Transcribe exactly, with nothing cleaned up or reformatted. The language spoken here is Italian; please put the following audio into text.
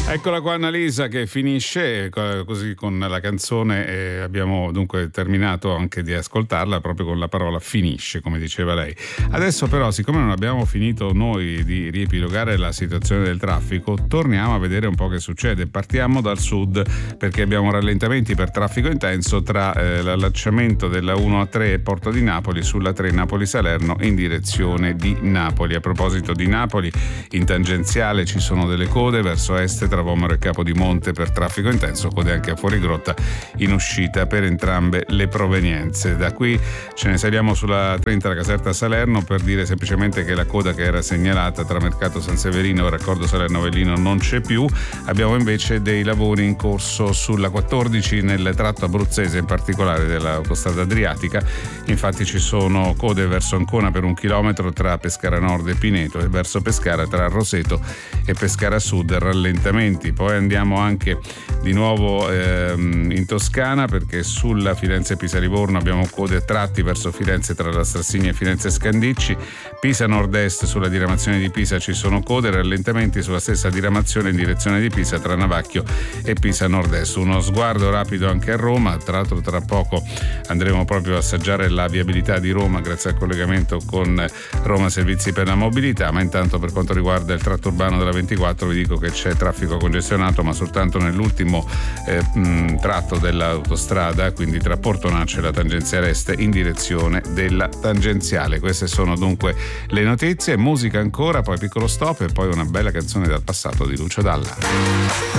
Eccola qua Annalisa che finisce così con la canzone e abbiamo dunque terminato anche di ascoltarla proprio con la parola finisce, come diceva lei. Adesso però, siccome non abbiamo finito noi di riepilogare la situazione del traffico, torniamo a vedere un po' che succede. Partiamo dal sud perché abbiamo rallentamenti per traffico intenso tra eh, l'allacciamento della uno A tre e Porto di Napoli sulla tre Napoli-Salerno in direzione di Napoli. A proposito di Napoli, in tangenziale ci sono delle code verso est tra Vomero e Capodimonte per traffico intenso, code anche a Fuorigrotta in uscita per entrambe le provenienze. Da qui ce ne saliamo sulla trenta la Caserta Salerno per dire semplicemente che la coda che era segnalata tra Mercato San Severino e Raccordo Salerno-Avellino non c'è più. Abbiamo invece dei lavori in corso sulla quattordici nel tratto abruzzese, in particolare dell'autostrada Adriatica. Infatti ci sono code verso Ancona per un chilometro tra Pescara Nord e Pineto e verso Pescara tra Roseto e Pescara Sud rallentamenti. Poi andiamo anche di nuovo ehm, in Toscana perché sulla Firenze-Pisa-Livorno abbiamo code a tratti verso Firenze tra la Strassinia e Firenze Scandicci. Pisa Nord-Est sulla diramazione di Pisa ci sono code, rallentamenti sulla stessa diramazione in direzione di Pisa tra Navacchio e Pisa Nord-Est. Uno sguardo rapido anche a Roma, tra l'altro tra poco andremo proprio a assaggiare la viabilità di Roma grazie al collegamento con Roma Servizi per la Mobilità, ma intanto per quanto riguarda il tratto urbano della ventiquattro vi dico che c'è traffico congestionato ma soltanto nell'ultimo eh, mh, tratto dell'autostrada, quindi tra Portonaccio e la tangenziale est in direzione della tangenziale. Queste sono dunque le notizie, musica ancora, poi piccolo stop e poi una bella canzone dal passato di Lucio Dalla.